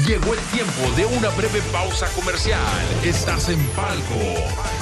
Llegó el tiempo de una breve pausa comercial. Estás en Palco.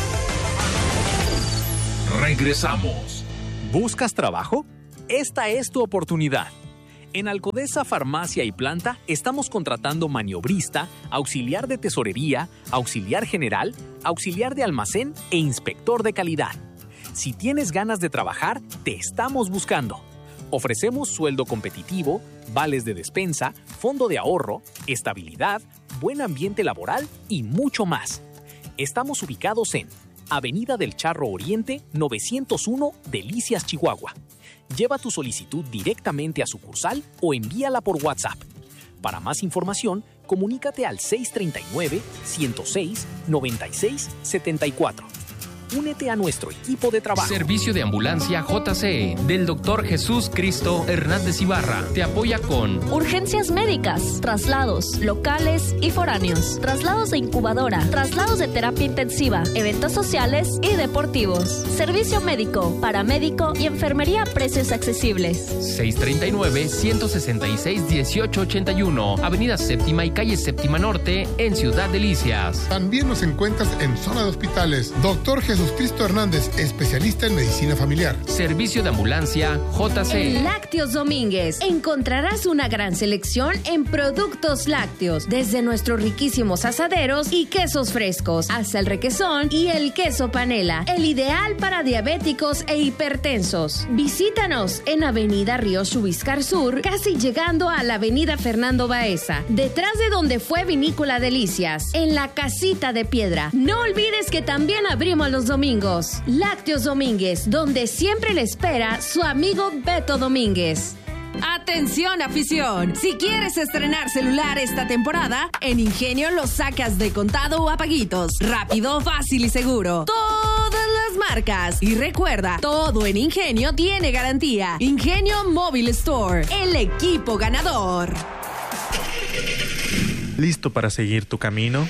Regresamos. ¿Buscas trabajo? Esta es tu oportunidad. En Alcodesa Farmacia y Planta estamos contratando maniobrista, auxiliar de tesorería, auxiliar general, auxiliar de almacén e inspector de calidad. Si tienes ganas de trabajar, te estamos buscando. Ofrecemos sueldo competitivo, vales de despensa, fondo de ahorro, estabilidad, buen ambiente laboral y mucho más. Estamos ubicados en Avenida del Charro Oriente, 901, Delicias, Chihuahua. Lleva tu solicitud directamente a sucursal o envíala por WhatsApp. Para más información, comunícate al 639-106-9674. Únete a nuestro equipo de trabajo. Servicio de Ambulancia JCE del Dr. Jesús Cristo Hernández Ibarra. Te apoya con urgencias médicas, traslados, locales y foráneos, traslados de incubadora, traslados de terapia intensiva, eventos sociales y deportivos. Servicio médico, paramédico y enfermería a precios accesibles. 639-166-1881, Avenida Séptima y Calle Séptima Norte, en Ciudad Delicias. También nos encuentras en zona de hospitales. Dr. Jesús Cristo Hernández, especialista en medicina familiar. Servicio de Ambulancia JCE. En Lácteos Domínguez encontrarás una gran selección en productos lácteos, desde nuestros riquísimos asaderos y quesos frescos, hasta el requesón y el queso panela, el ideal para diabéticos e hipertensos. Visítanos en Avenida Río Chubiscar Sur, casi llegando a la Avenida Fernando Baeza, detrás de donde fue Vinícola Delicias, en la Casita de Piedra. No olvides que también abrimos los domingos. Lácteos Domínguez, donde siempre le espera su amigo Beto Domínguez. ¡Atención, afición! Si quieres estrenar celular esta temporada, en Ingenio lo sacas de contado o a paguitos. Rápido, fácil y seguro. Todas las marcas. Y recuerda, todo en Ingenio tiene garantía. Ingenio Mobile Store, el equipo ganador. ¿Listo para seguir tu camino?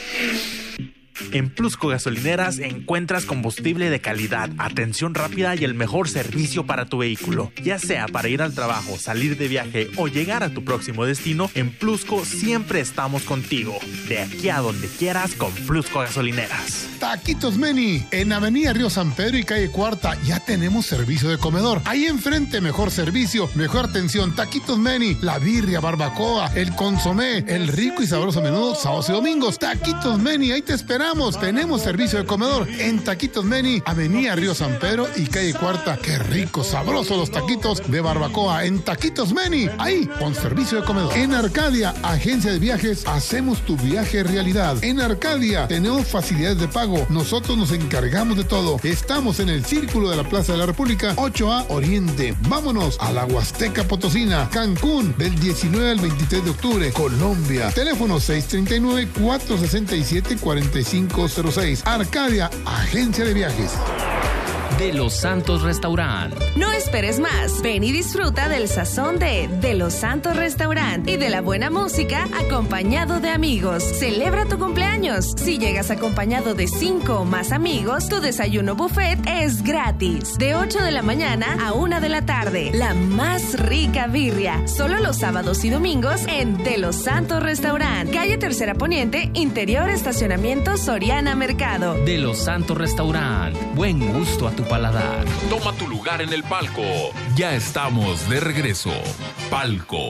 En Plusco Gasolineras encuentras combustible de calidad, atención rápida y el mejor servicio para tu vehículo. Ya sea para ir al trabajo, salir de viaje o llegar a tu próximo destino, en Plusco siempre estamos contigo. De aquí a donde quieras con Plusco Gasolineras. Taquitos Meni, en Avenida Río San Pedro y Calle Cuarta, ya tenemos servicio de comedor. Ahí enfrente, mejor servicio, mejor atención. Taquitos Meni, la birria, barbacoa, el consomé, el rico y sabroso menudo, sábados y domingos. Taquitos Meni, ahí te esperamos. Tenemos servicio de comedor en Taquitos Meni, Avenida Río San Pedro y Calle Cuarta. Qué rico, sabroso los taquitos de barbacoa en Taquitos Meni, ahí con servicio de comedor. En Arcadia, agencia de viajes, hacemos tu viaje realidad. En Arcadia tenemos facilidades de pago, nosotros nos encargamos de todo. Estamos en el Círculo de la Plaza de la República, 8A Oriente. Vámonos a la Huasteca Potosina, Cancún, del 19 al 23 de octubre, Colombia. Teléfono 639-467-4506. Arcadia, agencia de viajes. De Los Santos Restaurant. No esperes más. Ven y disfruta del sazón de Los Santos Restaurant y de la buena música acompañado de amigos. Celebra tu cumpleaños. Si llegas acompañado de 5 o más amigos, tu desayuno buffet es gratis. De 8 de la mañana a 1 de la tarde. La más rica birria. Solo los sábados y domingos en De Los Santos Restaurant. Calle Tercera Poniente, interior estacionamiento Soriana Mercado. De Los Santos Restaurant. Buen gusto a tu paladar. Toma tu lugar en el palco. Ya estamos de regreso. Palco.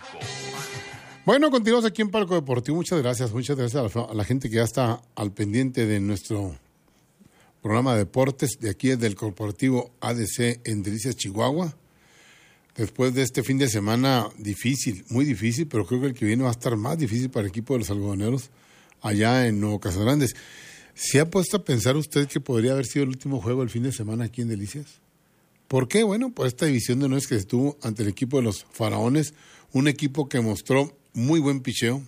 Bueno, continuamos aquí en Palco Deportivo. Muchas gracias a la gente que ya está al pendiente de nuestro programa de deportes de aquí del Corporativo ADC en Delicias, Chihuahua. Después de este fin de semana difícil, muy difícil, pero creo que el que viene va a estar más difícil para el equipo de los algodoneros allá en Nuevo Casagrandes. ¿Se ha puesto a pensar usted que podría haber sido el último juego el fin de semana aquí en Delicias? ¿Por qué? Bueno, por esta división de honores que estuvo ante el equipo de los Faraones, un equipo que mostró muy buen picheo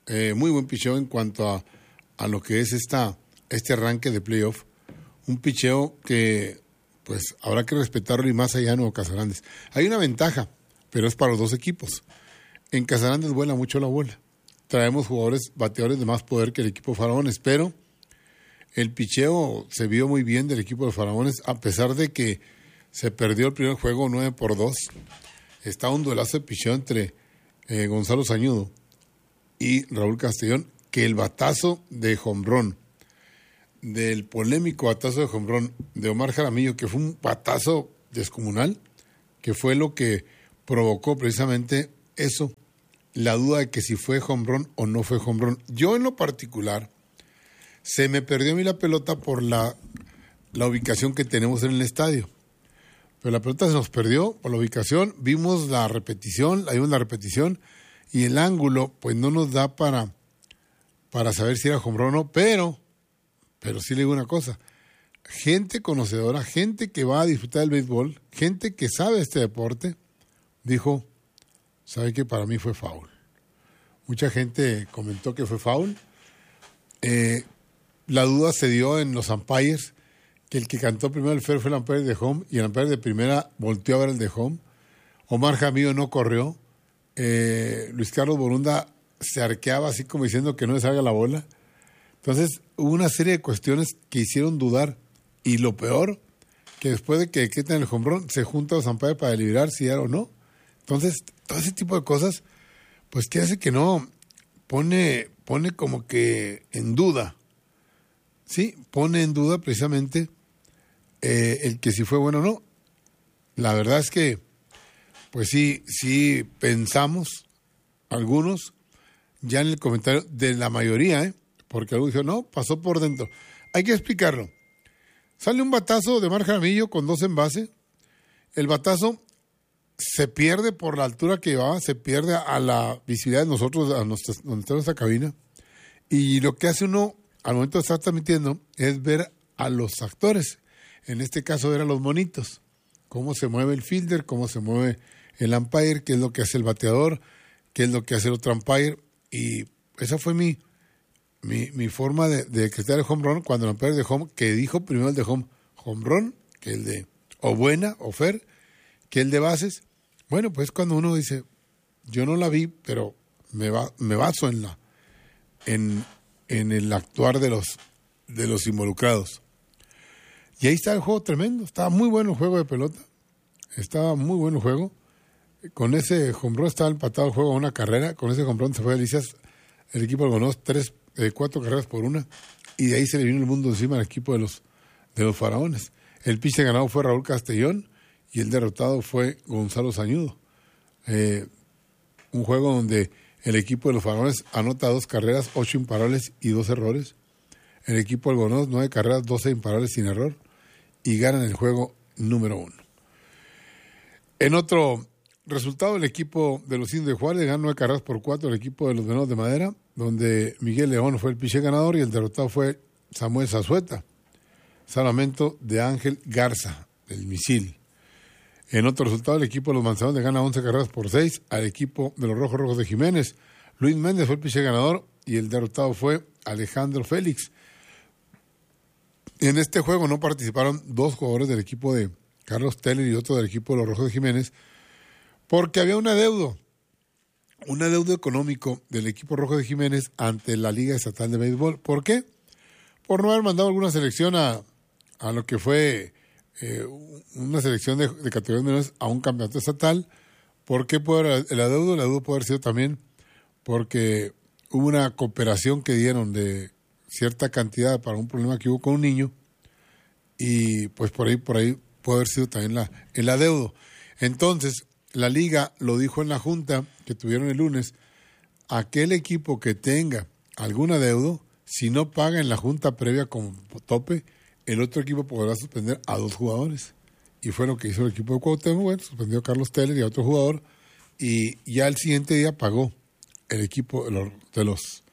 en cuanto a lo que es este arranque de playoff. Un picheo que pues habrá que respetarlo y más allá en Nuevo Casagrandes. Hay una ventaja, pero es para los dos equipos. En Casagrandes vuela mucho la bola. Traemos bateadores de más poder que el equipo Faraones, pero el picheo se vio muy bien del equipo de los Faraones, a pesar de que se perdió el primer juego 9-2. Está un duelazo de picheo entre Gonzalo Sañudo y Raúl Castellón, que el batazo de jonrón, del polémico batazo de jonrón de Omar Jaramillo, que fue un batazo descomunal, que fue lo que provocó precisamente eso, la duda de que si fue jonrón o no fue jonrón. Yo en lo particular, se me perdió a mí la pelota por la ubicación que tenemos en el estadio. Pero la pelota se nos perdió por la ubicación, vimos la repetición y el ángulo pues no nos da para saber si era jonrón o no, pero sí le digo una cosa, gente conocedora, gente que va a disfrutar del béisbol, gente que sabe este deporte, dijo, ¿sabe qué? Para mí fue foul. Mucha gente comentó que fue foul. La duda se dio en los umpires, que el que cantó primero el fair fue el umpire de home, y el umpire de primera volteó a ver el de home. Omar Jaramillo no corrió. Luis Carlos Borunda se arqueaba así como diciendo que no le salga la bola. Entonces hubo una serie de cuestiones que hicieron dudar, y lo peor, que después de que decretan el home run, se juntan los umpires para deliberar si era o no. Entonces, todo ese tipo de cosas, pues que hace que no, pone como que en duda, ¿sí? Pone en duda precisamente el que si fue bueno o no. La verdad es que, pues sí pensamos, algunos, ya en el comentario de la mayoría, porque algunos dijeron, no, pasó por dentro. Hay que explicarlo. Sale un batazo de Omar Jaramillo con 2 en base. El batazo se pierde por la altura que llevaba, se pierde a la visibilidad de nosotros, donde está nuestra cabina. Y lo que hace uno al momento de estar transmitiendo es ver a los actores. En este caso, ver a los monitos. Cómo se mueve el fielder, cómo se mueve el umpire, qué es lo que hace el bateador, qué es lo que hace el otro umpire. Y esa fue mi forma de decretar el home run cuando el umpire de home, que dijo primero el de home run, que el de o buena o fair, que el de bases. Bueno, pues cuando uno dice, yo no la vi, pero me baso en el actuar de los involucrados. Y ahí está el juego tremendo. Estaba muy bueno el juego de pelota. Estaba muy bueno el juego. Con ese home run estaba empatado el juego a una carrera. Con ese home run se fue a delicias el equipo de Algonoz, 4 carreras por 1. Y de ahí se le vino el mundo encima al equipo de los Faraones. El pitcher ganado fue Raúl Castellón y el derrotado fue Gonzalo Sañudo. Un juego donde el equipo de los Faraones anota 2 carreras, 8 imparables y 2 errores. El equipo de Algonoz, 9 carreras, 12 imparables sin error. Y ganan el juego número 1. En otro resultado, el equipo de los Indios de Juárez ganó 9 carreras por 4 el equipo de los Venados de Madera, donde Miguel León fue el pitcher ganador y el derrotado fue Samuel Zazueta. Salvamento de Ángel Garza, del misil. En otro resultado, el equipo de los Manzanos le gana 11 carreras por 6 al equipo de los Rojos de Jiménez. Luis Méndez fue el pitcher ganador y el derrotado fue Alejandro Félix. En este juego no participaron 2 jugadores del equipo de Carlos Teller y otro del equipo de los Rojos de Jiménez, porque había un adeudo económico del equipo Rojo de Jiménez ante la Liga Estatal de Béisbol. ¿Por qué? Por no haber mandado alguna selección a lo que fue una selección de categorías menores a un campeonato estatal. ¿Por qué el adeudo? El adeudo puede haber sido también porque hubo una cooperación que dieron de cierta cantidad para un problema que hubo con un niño, y pues por ahí puede haber sido también el adeudo. Entonces, la liga lo dijo en la junta que tuvieron el lunes: aquel equipo que tenga algún adeudo, si no paga en la junta previa como tope, el otro equipo podrá suspender a 2 jugadores. Y fue lo que hizo el equipo de Cuauhtémoc. Bueno, suspendió a Carlos Teller y a otro jugador, y ya el siguiente día pagó el equipo de los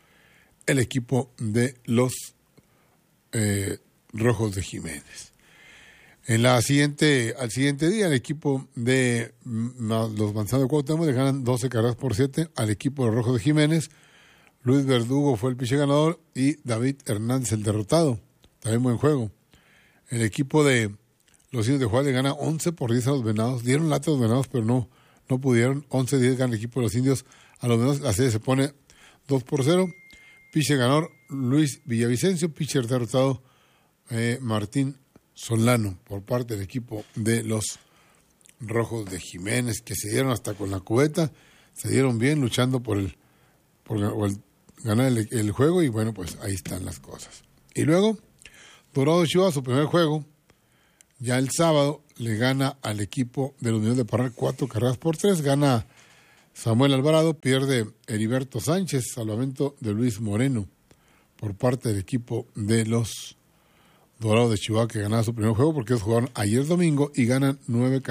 Rojos de Jiménez. Al siguiente día, el equipo de los Manzanos de Cuauhtémoc le ganan 12 carreras por 7 al equipo de los Rojos de Jiménez. Luis Verdugo fue el pitcher ganador y David Hernández el derrotado. También buen juego. El equipo de los Indios de Juárez le gana 11 por 10 a los Venados. Dieron lata a los Venados, pero no pudieron. 11-10 gana el equipo de los Indios a los Venados. La serie se pone 2-0. Pitcher ganador Luis Villavicencio. Pitcher derrotado Martín Solano por parte del equipo de los Rojos de Jiménez, que se dieron hasta con la cubeta, se dieron bien luchando por el ganar el juego y bueno, pues ahí están las cosas. Y luego, Dorado de Chihuahua, su primer juego, ya el sábado le gana al equipo de la Unión de Parral 4-3. Gana Samuel Alvarado, pierde Heriberto Sánchez, salvamento de Luis Moreno por parte del equipo de los Dorados de Chihuahua, que ganaba su primer juego porque ellos jugaron ayer domingo y ganan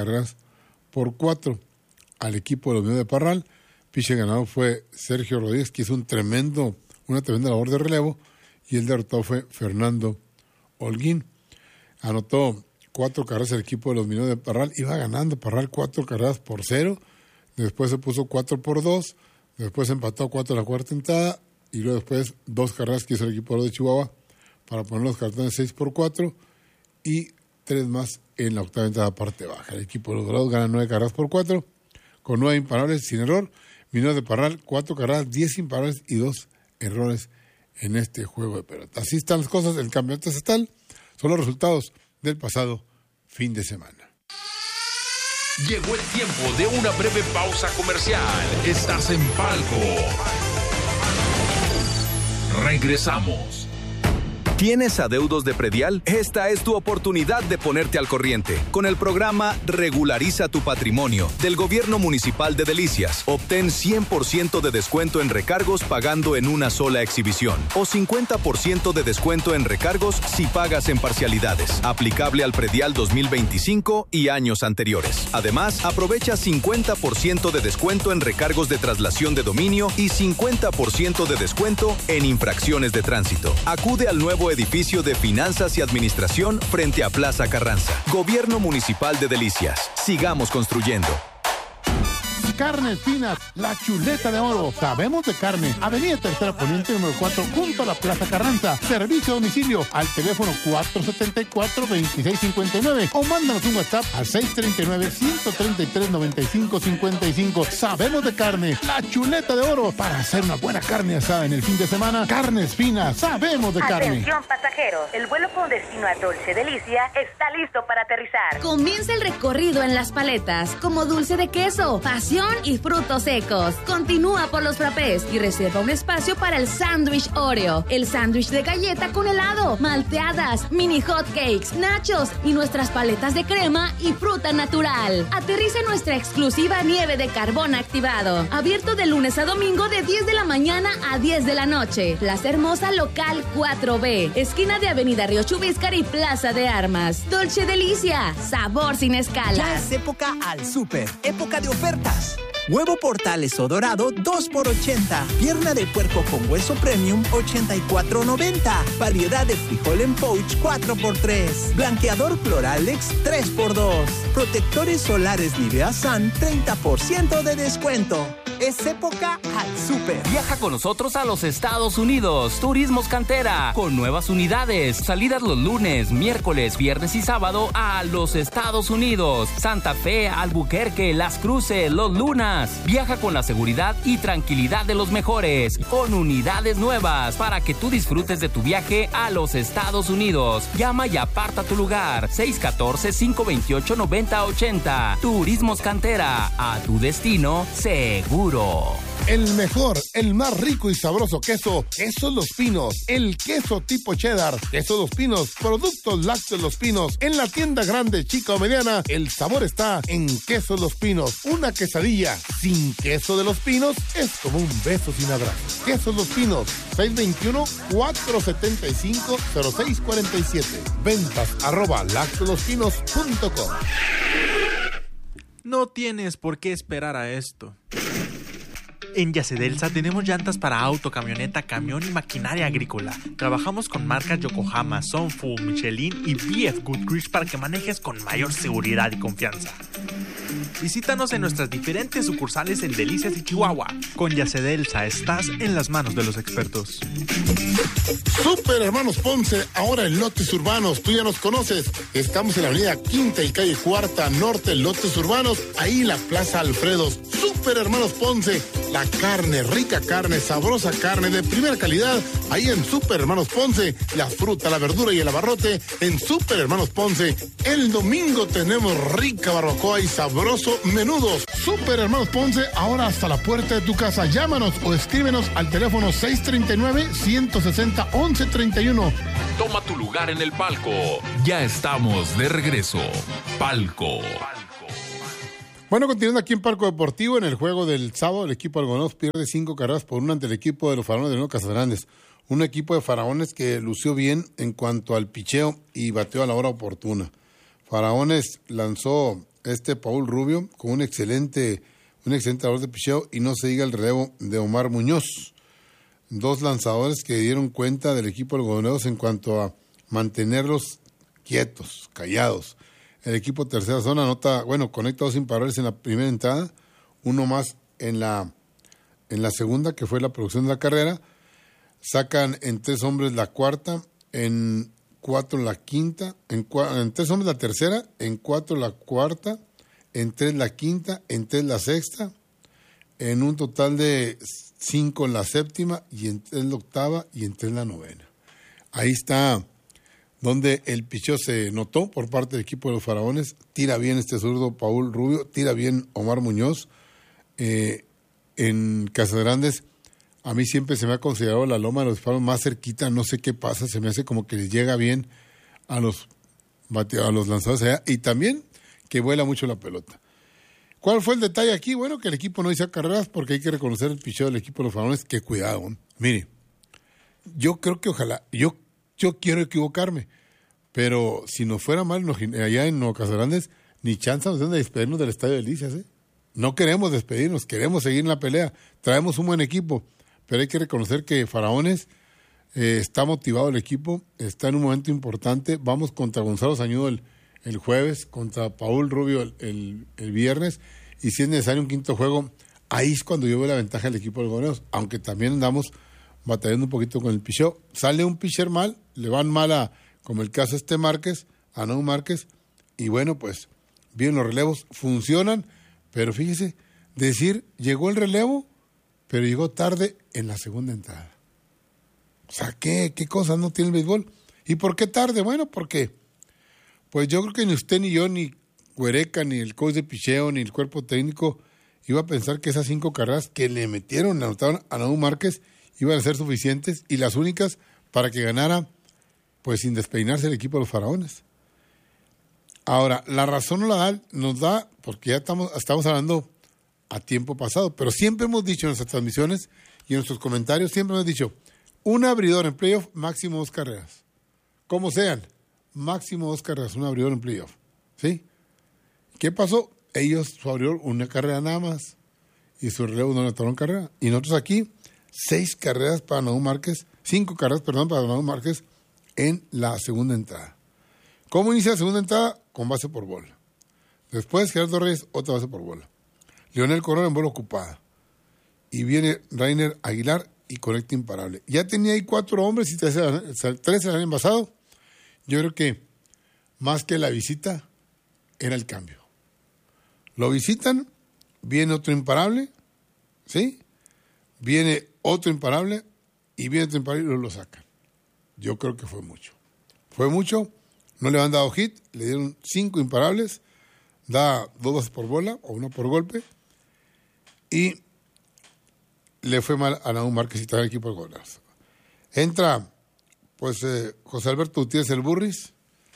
9-4 al equipo de la Unión de Parral. Piche ganador fue Sergio Rodríguez, que hizo una tremenda labor de relevo, y el derrotado fue Fernando Holguín. Anotó 4 carreras el equipo de los Mineros de Parral, iba ganando Parral 4-0, después se puso 4-2, después empató 4 en la cuarta entrada, y luego después 2 carreras que hizo el equipo de Chihuahua para poner los cartones 6-4 y 3 más en la octava entrada parte baja. El equipo de los Dorados gana 9-4 con 9 imparables sin error. Mineros de Parral 4 carreras, 10 imparables y 2 errores en este juego de pelota. Así están las cosas. El campeonato estatal son los resultados del pasado fin de semana. Llegó el tiempo de una breve pausa comercial. Estás en Palco. Regresamos. ¿Tienes adeudos de predial? Esta es tu oportunidad de ponerte al corriente. Con el programa Regulariza tu Patrimonio del Gobierno Municipal de Delicias, obtén 100% de descuento en recargos pagando en una sola exhibición o 50% de descuento en recargos si pagas en parcialidades. Aplicable al predial 2025 y años anteriores. Además, aprovecha 50% de descuento en recargos de traslación de dominio y 50% de descuento en infracciones de tránsito. Acude al nuevo edificio de Finanzas y Administración frente a Plaza Carranza. Gobierno Municipal de Delicias. Sigamos construyendo. Carnes Finas, la chuleta de oro. Sabemos de carne. Avenida Tercera Poniente número 4, junto a la Plaza Carranza. Servicio a domicilio al teléfono 474-2659 o mándanos un WhatsApp al 639-133-9555. Sabemos de carne, la chuleta de oro. Para hacer una buena carne asada en el fin de semana, Carnes Finas, sabemos de carne. Atención pasajeros, el vuelo con destino a Dolce Delicia está listo para aterrizar. Comienza el recorrido en Las Paletas, como dulce de queso, pasión y frutos secos. Continúa por los frappés y reserva un espacio para el sándwich Oreo, el sándwich de galleta con helado, malteadas, mini hot cakes, nachos y nuestras paletas de crema y fruta natural. Aterriza en nuestra exclusiva nieve de carbón activado. Abierto de lunes a domingo de 10 de la mañana a 10 de la noche. Plaza Hermosa Local 4B, esquina de Avenida Río Chubíscar y Plaza de Armas. Dolce Delicia, sabor sin escalas. Ya es época al súper, época de ofertas. Huevo Portales o dorado, 2 por $80. Pierna de puerco con hueso premium, $84.90. Variedad de frijol en pouch, 4 por $3. Blanqueador Cloralex, 3 por $2. Protectores solares Nivea Sun, 30% de descuento. Es época al súper. Viaja con nosotros a los Estados Unidos. Turismos Cantera, con nuevas unidades. Salidas los lunes, miércoles, viernes y sábado a los Estados Unidos. Santa Fe, Albuquerque, Las Cruces, Los Lunas. Viaja con la seguridad y tranquilidad de los mejores, con unidades nuevas para que tú disfrutes de tu viaje a los Estados Unidos. Llama y aparta tu lugar. 614-528-9080. Turismos Cantera, a tu destino seguro. El mejor, el más rico y sabroso queso, Quesos Los Pinos. El queso tipo cheddar, Quesos Los Pinos, productos lácteos Los Pinos. En la tienda grande, chica o mediana, el sabor está en Quesos Los Pinos. Una quesadilla sin queso de Los Pinos es como un beso sin abrazo. Quesos Los Pinos, 621-475-0647. Ventas @lactolospinos.com. No tienes por qué esperar a esto. En Yacedelsa tenemos llantas para auto, camioneta, camión y maquinaria agrícola. Trabajamos con marcas Yokohama, Sunfu, Michelin y BF Goodrich para que manejes con mayor seguridad y confianza. Visítanos en nuestras diferentes sucursales en Delicias y Chihuahua. Con Yacedelsa estás en las manos de los expertos. Super Hermanos Ponce, ahora en lotes urbanos. Tú ya nos conoces. Estamos en la avenida Quinta y calle Cuarta Norte, lotes urbanos. Ahí la Plaza Alfredos. Super Hermanos Ponce, La carne, rica carne, sabrosa carne de primera calidad, ahí en Super Hermanos Ponce. La fruta, la verdura y el abarrote en Super Hermanos Ponce. El domingo tenemos rica barbacoa y sabroso menudos. Super Hermanos Ponce, ahora hasta la puerta de tu casa. Llámanos o escríbenos al teléfono 639-160-1131. Toma tu lugar en el palco. Ya estamos de regreso. Palco. Bueno, continuando aquí en Palco Deportivo, en el juego del sábado, el equipo algodoneros pierde 5 carreras por 1 ante el equipo de los Faraones de Nuevo Casagrande. Un equipo de Faraones que lució bien en cuanto al picheo y bateó a la hora oportuna. Faraones lanzó Paul Rubio con un excelente labor de picheo, y no se diga el relevo de Omar Muñoz. 2 lanzadores que dieron cuenta del equipo algodoneros en cuanto a mantenerlos quietos, callados. El equipo tercera zona conecta 2 imparables en la primera entrada, 1 más en la segunda, que fue la producción de la carrera. Sacan en 3 hombres la cuarta, en 4 la quinta, en 3 hombres la tercera, en 4 la cuarta, en 3 la quinta, en 3 la sexta, en un total de 5 en la séptima, y en 3 la octava, y en 3 la novena. Ahí está donde el picheo se notó por parte del equipo de los Faraones. Tira bien zurdo Paul Rubio, tira bien Omar Muñoz. En Casagrandes, a mí siempre se me ha considerado la loma de los Faraones más cerquita, no sé qué pasa, se me hace como que les llega bien a los lanzadores allá, y también que vuela mucho la pelota. ¿Cuál fue el detalle aquí? Bueno, que el equipo no hizo carreras, porque hay que reconocer el picheo del equipo de los Faraones, que cuidado. Mire, yo creo que ojalá, yo quiero equivocarme, pero si nos fuera mal allá en Nuevo Casagrande, ni chance nos den de despedirnos del Estadio Delicias, ¿eh? No queremos despedirnos, queremos seguir en la pelea, traemos un buen equipo, pero hay que reconocer que Faraones está motivado el equipo, está en un momento importante. Vamos contra Gonzalo Sañudo el jueves, contra Paul Rubio el viernes, y si es necesario un quinto juego, ahí es cuando yo veo la ventaja del equipo de algodoneros, aunque también andamos batallando un poquito con el picheo. Sale un pitcher mal, le van mal como el caso Márquez, a Nau Márquez, y bueno, pues bien, los relevos funcionan, pero fíjese, llegó el relevo, pero llegó tarde en la segunda entrada. O sea, ¿qué cosas no tiene el béisbol? ¿Y por qué tarde? Bueno, porque pues yo creo que ni usted, ni yo, ni Huereca, ni el coach de picheo, ni el cuerpo técnico iba a pensar que esas 5 carreras que le anotaron a Nau Márquez, iban a ser suficientes, y las únicas para que ganara, pues sin despeinarse, el equipo de los Faraones. Ahora, la razón nos da, porque ya estamos hablando a tiempo pasado, pero siempre hemos dicho en nuestras transmisiones y en nuestros comentarios, siempre hemos dicho, un abridor en playoff, máximo 2 carreras. Como sean, máximo 2 carreras, un abridor en playoff. ¿Sí? ¿Qué pasó? Su abridor, 1 carrera nada más, y su relevo no anotaron carrera. Y nosotros aquí, 5 carreras para Nau Márquez en la segunda entrada. ¿Cómo inicia la segunda entrada? Con base por bola. Después, Gerardo Reyes, otra base por bola. Leonel Corona en bola ocupada. Y viene Rainer Aguilar y conecta imparable. Ya tenía ahí 4 hombres y 3 se habían envasado. Yo creo que más que la visita, era el cambio. Lo visitan, viene otro imparable, ¿sí? Viene otro imparable, y viene otro imparable y lo sacan. Yo creo que fue mucho. No le han dado hit, le dieron 5 imparables, da 2 bases por bola o 1 por golpe, y le fue mal a Nau Márquez y está el equipo de goleadores. Entra, pues, José Alberto Gutiérrez el Burris,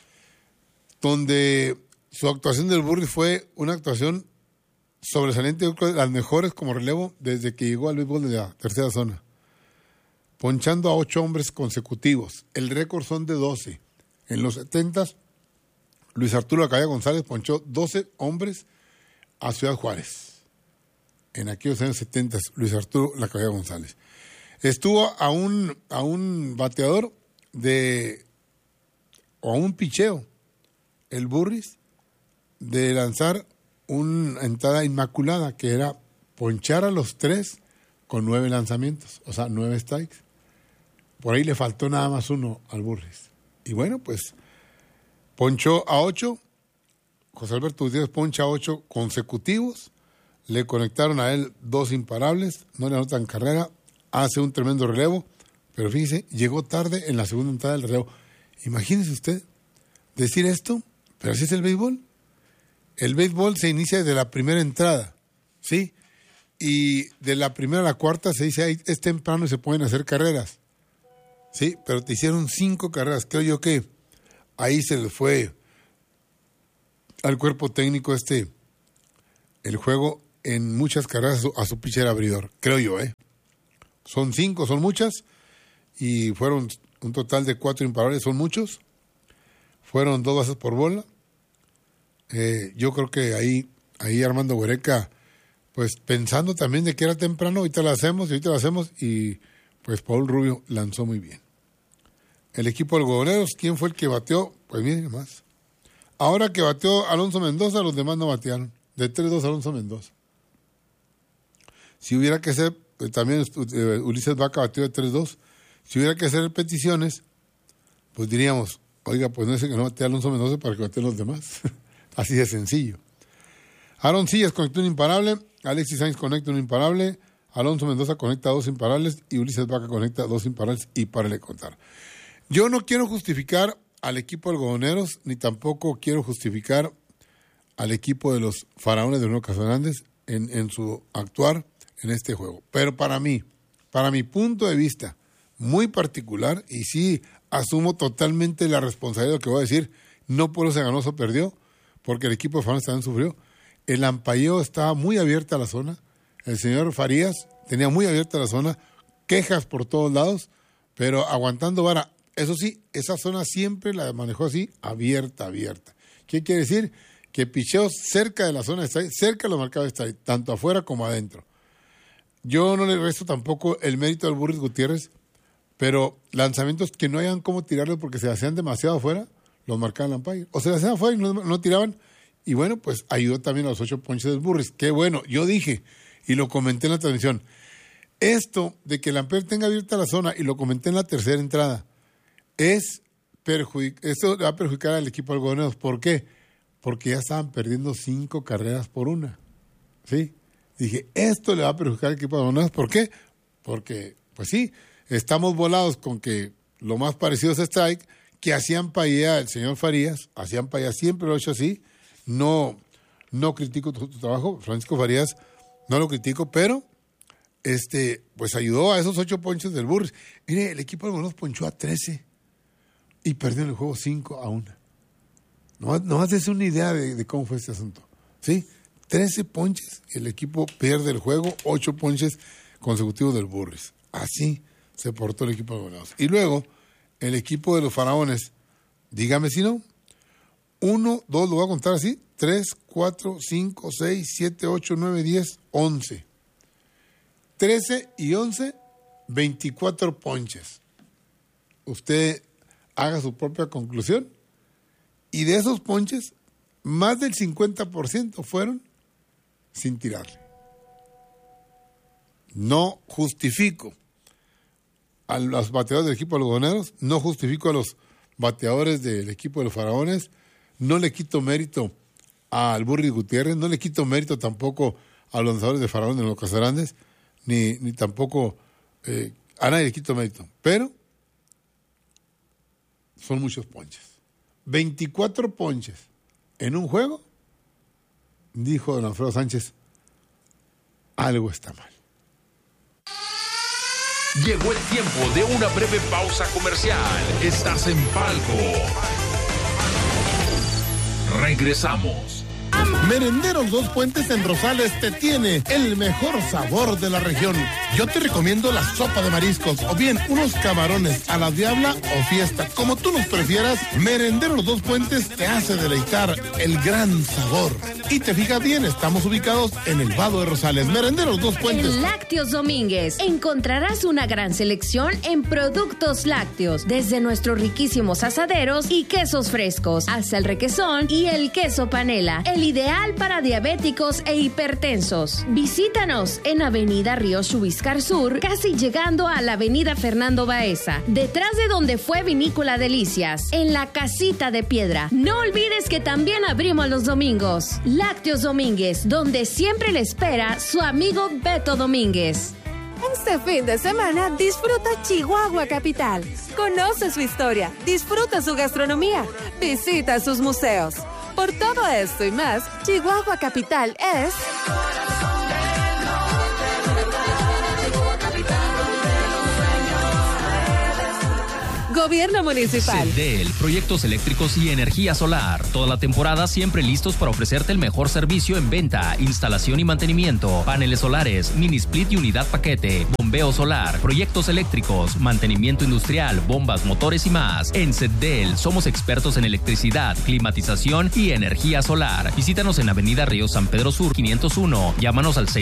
donde su actuación del Burris fue una actuación sobresaliente, yo creo, de las mejores como relevo desde que llegó al béisbol de la tercera zona. Ponchando a 8 hombres consecutivos. El récord son de 12. En los 70s, Luis Arturo Acaya González ponchó 12 hombres a Ciudad Juárez. En aquellos años 70, Luis Arturo Acaya González. Estuvo a un bateador o a un picheo, el Burris, de lanzar una entrada inmaculada, que era ponchar a los 3 con 9 lanzamientos, o sea, 9 strikes. Por ahí le faltó nada más 1 al Burris. Y bueno, pues ponchó a 8, José Alberto Gutiérrez poncha a 8 consecutivos, le conectaron a él 2 imparables, no le anotan carrera, hace un tremendo relevo, pero fíjese, llegó tarde en la segunda entrada del relevo. Imagínese usted decir esto, pero así es el béisbol. El béisbol se inicia desde la primera entrada, ¿sí? Y de la primera a la cuarta se dice, es temprano y se pueden hacer carreras, ¿sí? Pero te hicieron 5 carreras. Creo yo que ahí se le fue al cuerpo técnico el juego en muchas carreras a su pitcher abridor, creo yo, Son 5, son muchas, y fueron un total de 4 imparables, son muchos. Fueron 2 bases por bola. Yo creo que ahí Armando Huereca, pues pensando también de que era temprano, ahorita lo hacemos, y pues Paul Rubio lanzó muy bien. El equipo de Algodoneros, ¿quién fue el que bateó? Pues miren más. Ahora que bateó Alonso Mendoza, los demás no batearon. De 3-2 Alonso Mendoza. Si hubiera que ser, también Ulises Vaca bateó de 3-2. Si hubiera que hacer peticiones, pues diríamos, oiga, pues no es que no batea Alonso Mendoza para que bateen los demás. Así de sencillo. Aaron Sillas conectó un imparable, Alexis Sainz conecta un imparable, Alonso Mendoza conecta 2 imparables y Ulises Vaca conecta 2 imparables, y párale contar. Yo no quiero justificar al equipo de Algodoneros, ni tampoco quiero justificar al equipo de los Faraones de Nuevo Casas Grandes en su actuar en este juego. Pero para mi punto de vista muy particular, y sí asumo totalmente la responsabilidad de lo que voy a decir, no por eso se ganó o perdió, porque el equipo de Faraones también sufrió. El ampalleo estaba muy abierta a la zona, el señor Farías tenía muy abierta la zona, quejas por todos lados, pero aguantando vara. Eso sí, esa zona siempre la manejó así, abierta. ¿Qué quiere decir? Que picheos cerca de la zona de strike, cerca de los marcados de strike, tanto afuera como adentro. Yo no le resto tampoco el mérito al Burris Gutiérrez, pero lanzamientos que no hayan cómo tirarlo porque se hacían demasiado afuera, los marcaban el umpire. O se hacían afuera y no tiraban. Y bueno, pues ayudó también a los 8 ponches del Burris. Qué bueno, yo dije, y lo comenté en la transmisión, esto de que el umpire tenga abierta la zona, y lo comenté en la tercera entrada, esto le va a perjudicar al equipo de Algodoneros. ¿Por qué? Porque ya estaban perdiendo 5 carreras por 1. ¿Sí? Dije, esto le va a perjudicar al equipo de Algodoneros. ¿Por qué? Porque, pues sí, estamos volados con que lo más parecido es strike, que hacían payea el señor Farías, siempre lo he hecho así. No critico tu trabajo, Francisco Farías, no lo critico, pero pues ayudó a esos 8 ponches del Burris. Mire, el equipo de Algodoneros ponchó a 13 y perdió el juego 5-1. No haces una idea de cómo fue este asunto. ¿Sí? 13 ponches, el equipo pierde el juego, 8 ponches consecutivos del Burris. Así se portó el equipo de Algodoneros. Y luego, el equipo de los Faraones, dígame si no, 1, 2, lo voy a contar así, 3, 4, 5, 6, 7, 8, 9, 10, 11. 13 y 11, 24 ponches. Usted haga su propia conclusión, y de esos ponches, más del 50% fueron sin tirarle. No justifico a los bateadores del equipo de Algodoneros, no justifico a los bateadores del equipo de los Faraones, no le quito mérito al Burris Gutiérrez, no le quito mérito tampoco a los lanzadores de Faraones de los Casas Grandes, ni tampoco a nadie le quito mérito, pero son muchos ponches. 24 ponches en un juego, dijo don Alfredo Sánchez, algo está mal. Llegó el tiempo de una breve pausa comercial. Estás en Palco. Regresamos. Merenderos Dos Puentes en Rosales te tiene el mejor sabor de la región. Yo te recomiendo la sopa de mariscos o bien unos camarones a la diabla o fiesta. Como tú nos prefieras, Merenderos Dos Puentes te hace deleitar el gran sabor. Y te fijas bien, estamos ubicados en el Vado de Rosales. Merenderos Dos Puentes. En Lácteos Domínguez encontrarás una gran selección en productos lácteos, desde nuestros riquísimos asaderos y quesos frescos, hasta el requesón y el queso panela, el ideal para diabéticos e hipertensos. Visítanos en Avenida Río Chubiscar Sur, casi llegando a la Avenida Fernando Baeza, detrás de donde fue Vinícola Delicias, en la Casita de Piedra. No olvides que también abrimos los domingos. Lácteos Domínguez, donde siempre le espera su amigo Beto Domínguez. Este fin de semana disfruta Chihuahua Capital. Conoce su historia, disfruta su gastronomía, visita sus museos. Por todo esto y más, Chihuahua Capital es... Gobierno Municipal. CEDEL, proyectos eléctricos y energía solar. Toda la temporada siempre listos para ofrecerte el mejor servicio en venta, instalación y mantenimiento. Paneles solares, mini split y unidad paquete, bombeo solar, proyectos eléctricos, mantenimiento industrial, bombas, motores y más. En CEDEL somos expertos en electricidad, climatización y energía solar. Visítanos en Avenida Río San Pedro Sur 501. Llámanos al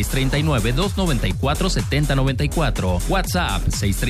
639-294-7094. WhatsApp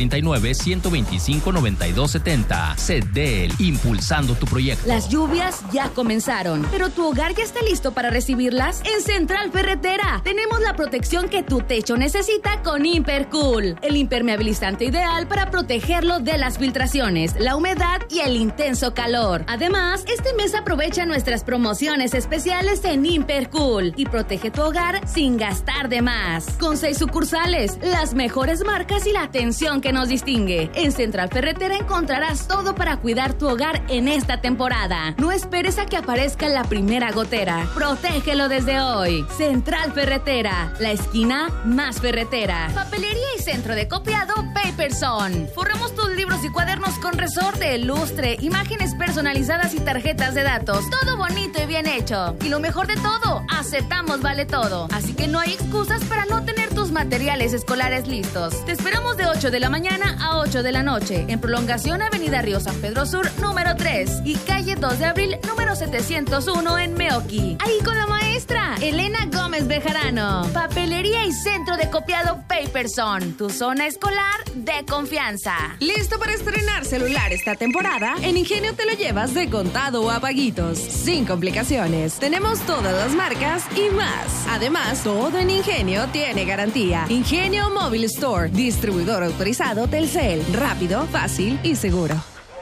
639-125-9270. CEDEL, impulsando tu proyecto. Las lluvias ya comenzaron, pero tu hogar ya está listo para recibirlas. En Central Ferretera tenemos la protección que tu techo necesita con Impercool, el impermeabilizante ideal para protegerlo de las filtraciones, la humedad y el intenso calor. Además, este mes aprovecha nuestras promociones especiales en Impercool y protege tu hogar sin gastar de más. Con 6 sucursales, las mejores marcas y la atención que nos distingue. En Central Ferretera encontrarás todo para cuidar tu hogar en esta temporada. No esperes a que aparezca la primera gotera. Protégelo desde hoy. Central Ferretera, la esquina más ferretera. Papelería y centro de copiado Paperson. Forramos tus libros y cuadernos con resorte, lustre, imágenes personalizadas y tarjetas de datos. Todo bonito y bien hecho. Y lo mejor de todo, aceptamos vale todo. Así que no hay excusas para no tener tus materiales escolares listos. Te esperamos de 8 de la mañana a 8 de la noche en prolongación Avenida Río San Pedro Sur, número 3 y calle 2 de abril, número 701 en Meoqui. Ahí con la maestra Elena Gómez Bejarano. Papelería y centro de copiado Paperson, tu zona escolar de confianza. ¿Listo para estrenar celular esta temporada? En Ingenio te lo llevas de contado o a paguitos, sin complicaciones. Tenemos todas las marcas y más. Además, todo en Ingenio tiene garantía. Ingenio Mobile Store, distribuidor autorizado Telcel. Rápido, fácil y seguro.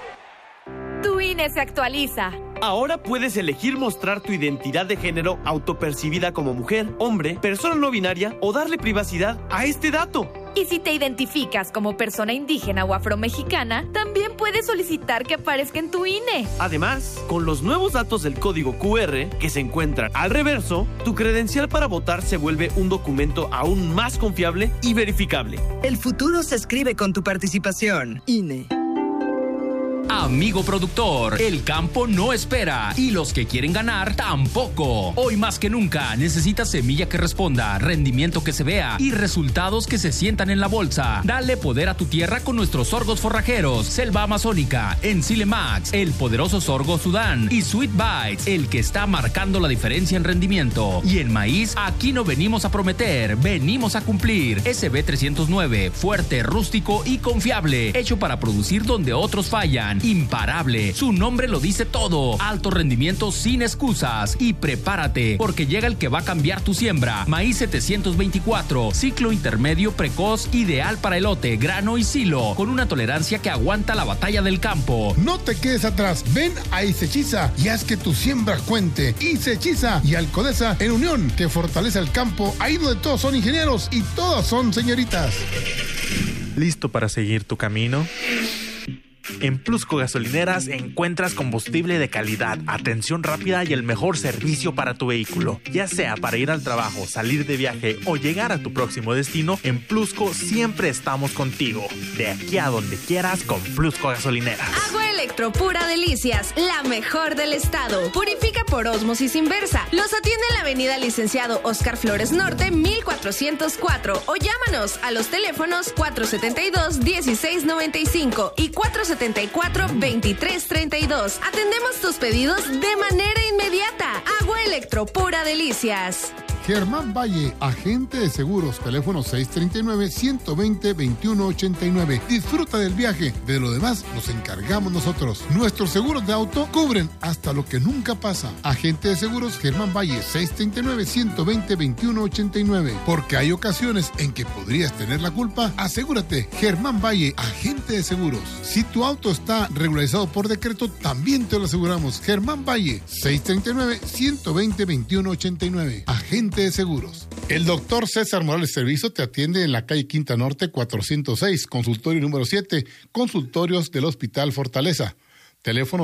Tu INE se actualiza. Ahora puedes elegir mostrar tu identidad de género autopercibida como mujer, hombre, persona no binaria o darle privacidad a este dato. Y si te identificas como persona indígena o afromexicana, también puedes solicitar que aparezca en tu INE. Además, con los nuevos datos del código QR que se encuentran al reverso, tu credencial para votar se vuelve un documento aún más confiable y verificable. El futuro se escribe con tu participación. INE. Amigo productor, el campo no espera y los que quieren ganar tampoco. Hoy más que nunca necesitas semilla que responda, rendimiento que se vea y resultados que se sientan en la bolsa. Dale poder a tu tierra con nuestros sorgos forrajeros, Selva Amazónica, Enzile Max, el poderoso sorgo Sudán y Sweet Bites, el que está marcando la diferencia en rendimiento. Y en maíz, aquí no venimos a prometer, venimos a cumplir. SB 309, fuerte, rústico y confiable, hecho para producir donde otros fallan. Imparable, su nombre lo dice todo. Alto rendimiento sin excusas. Y prepárate, porque llega el que va a cambiar tu siembra. Maíz 724, ciclo intermedio precoz, ideal para elote, grano y silo, con una tolerancia que aguanta la batalla del campo. No te quedes atrás, ven a Isechiza y haz que tu siembra cuente. Isechiza y Alcodesa en unión, que fortalece el campo, ahí donde todos son ingenieros y todas son señoritas. ¿Listo para seguir tu camino? En Plusco Gasolineras encuentras combustible de calidad, atención rápida y el mejor servicio para tu vehículo. Ya sea para ir al trabajo, salir de viaje o llegar a tu próximo destino, en Plusco siempre estamos contigo. De aquí a donde quieras con Plusco Gasolineras. Agua Electro Pura Delicias, la mejor del estado. Purifica por ósmosis inversa. Los atiende en la avenida Licenciado Oscar Flores Norte, 1404. O llámanos a los teléfonos 472-1695 y 474-2332. Atendemos tus pedidos de manera inmediata. Agua Electro Pura Delicias. Germán Valle, agente de seguros, teléfono 639-120-2189. Disfruta del viaje, de lo demás nos encargamos nosotros. Nuestros seguros de auto cubren hasta lo que nunca pasa. Agente de seguros Germán Valle, 639-120-2189. Porque hay ocasiones en que podrías tener la culpa. Asegúrate, Germán Valle, agente de seguros. Si tu auto está regularizado por decreto, también te lo aseguramos. Germán Valle, 639-120-2189. Agente de seguros. El doctor César Morales Servizo te atiende en la calle Quinta Norte 406, consultorio número 7, consultorios del Hospital Fortaleza. Teléfono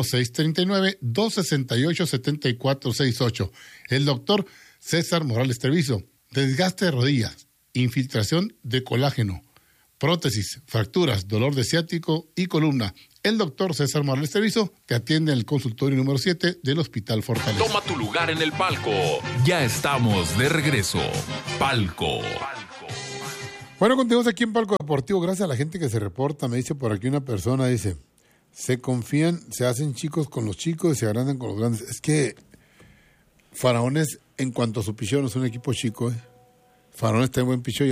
639-268-7468. El doctor César Morales Servizo. Desgaste de rodillas, infiltración de colágeno, prótesis, fracturas, dolor de ciático y columna. El doctor César Morales Servizo te atiende en el consultorio número 7 del Hospital Fortaleza. Toma tu lugar en el palco. Ya estamos de regreso. Palco. Bueno, continuamos aquí en Palco Deportivo. Gracias a la gente que se reporta. Me dice por aquí una persona, dice, se confían, se hacen chicos con los chicos y se agrandan con los grandes. Es que Faraones, en cuanto a su picheo, no es un equipo chico, Faraones está en buen picheo.